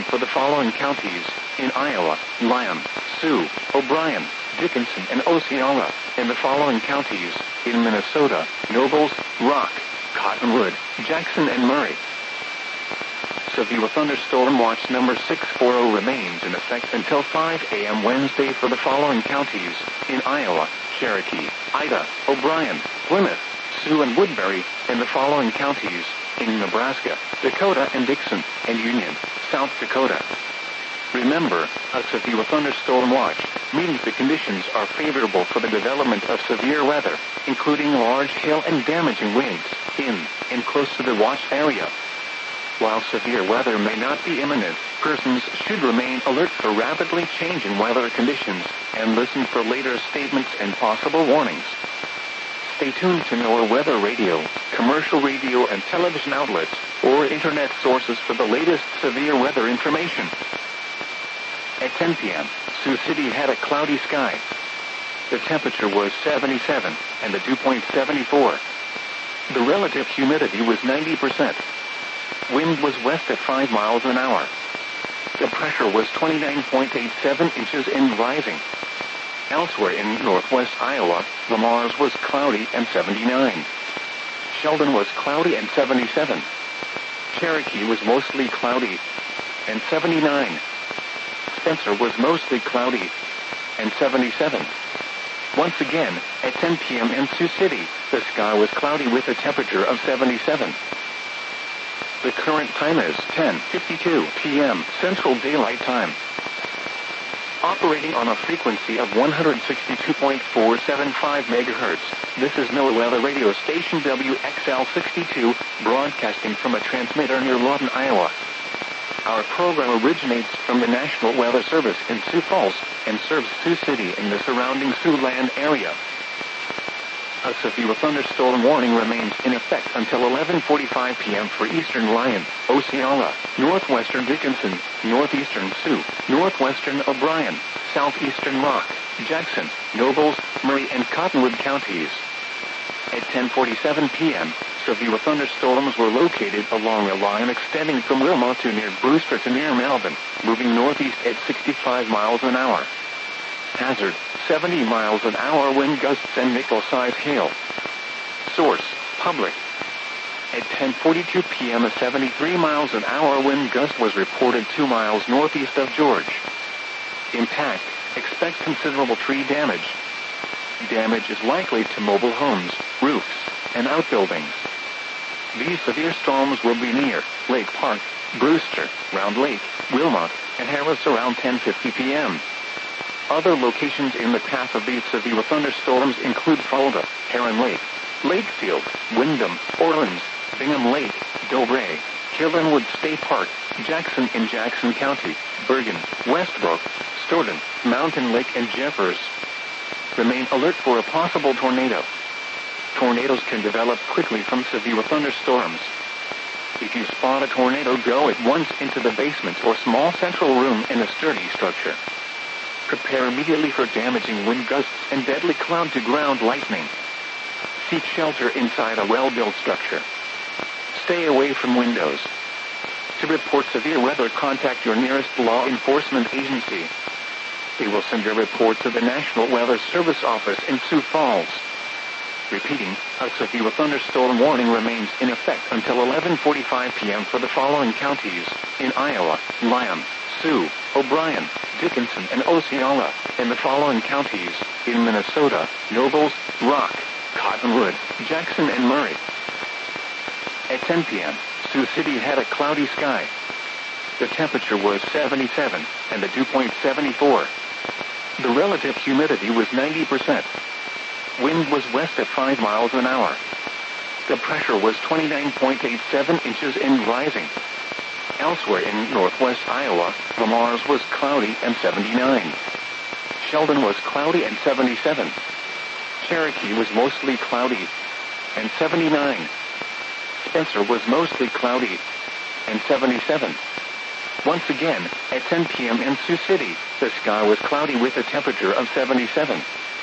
for the following counties in Iowa: Lyon, Sioux, O'Brien, Dickinson, and Osceola. In the following counties in Minnesota: Nobles, Rock, Cottonwood, Jackson, and Murray. Severe thunderstorm watch number 640 remains in effect until 5 a.m. Wednesday for the following counties in Iowa: Cherokee, Ida, O'Brien, Plymouth, Sioux, and Woodbury. In the following counties in Nebraska, Dakota, and Dixon, and Union, South Dakota. Remember, a severe thunderstorm watch means the conditions are favorable for the development of severe weather, including large hail and damaging winds, in and close to the watch area. While severe weather may not be imminent, persons should remain alert for rapidly changing weather conditions and listen for later statements and possible warnings. Stay tuned to NOAA Weather Radio, commercial radio and television outlets, or internet sources for the latest severe weather information. At 10 p.m., Sioux City had a cloudy sky. The temperature was 77, and the dew point 74. The relative humidity was 90%. Wind was west at 5 miles an hour. The pressure was 29.87 inches and rising. Elsewhere in northwest Iowa, Lamars was cloudy and 79. Sheldon was cloudy and 77. Cherokee was mostly cloudy and 79. Spencer was mostly cloudy and 77. Once again, at 10 p.m. in Sioux City, the sky was cloudy with a temperature of 77. The current time is 10:52 p.m. Central Daylight Time. Operating on a frequency of 162.475 megahertz, this is NOAA Weather Radio Station WXL62, broadcasting from a transmitter near Lawton, Iowa. Our program originates from the National Weather Service in Sioux Falls and serves Sioux City and the surrounding Siouxland area. A severe thunderstorm warning remains in effect until 11:45 p.m. for eastern Lyon, Osceola, northwestern Dickinson, northeastern Sioux, northwestern O'Brien, southeastern Rock, Jackson, Nobles, Murray, and Cottonwood counties. At 10:47 p.m., severe thunderstorms were located along a line extending from Wilmot to near Brewster to near Melvin, moving northeast at 65 miles an hour. Hazard: 70 miles an hour wind gusts and nickel-size hail. Source: Public. At 10:42 p.m. a 73 miles an hour wind gust was reported 2 miles northeast of George. Impact: expect considerable tree damage. Damage is likely to mobile homes, roofs, and outbuildings. These severe storms will be near Lake Park, Brewster, Round Lake, Wilmot, and Harris around 10:50 p.m. Other locations in the path of these severe thunderstorms include Fulda, Heron Lake, Lakefield, Wyndham, Orleans, Bingham Lake, Dover, Killenwood State Park, Jackson in Jackson County, Bergen, Westbrook, Stoughton, Mountain Lake, and Jeffers. Remain alert for a possible tornado. Tornadoes can develop quickly from severe thunderstorms. If you spot a tornado, go at once into the basement or small central room in a sturdy structure. Prepare immediately for damaging wind gusts and deadly cloud-to-ground lightning. Seek shelter inside a well-built structure. Stay away from windows. To report severe weather, contact your nearest law enforcement agency. They will send your report to the National Weather Service office in Sioux Falls. Repeating, a severe thunderstorm warning remains in effect until 11:45 p.m. for the following counties in Iowa: Lyon, Sioux, O'Brien, Dickinson, and Osceola. In the following counties in Minnesota: Nobles, Rock, Cottonwood, Jackson, and Murray. At 10 p.m., Sioux City had a cloudy sky. The temperature was 77, and the dew point 74. The relative humidity was 90%. Wind was west at 5 miles an hour. The pressure was 29.87 inches and rising. Elsewhere in northwest Iowa, Lamars was cloudy and 79. Sheldon was cloudy and 77. Cherokee was mostly cloudy and 79. Spencer was mostly cloudy and 77. Once again, at 10 p.m. in Sioux City, the sky was cloudy with a temperature of 77.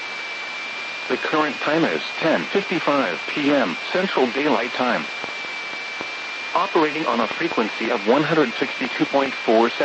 The current time is 10:55 p.m. Central Daylight Time. Operating on a frequency of 162.47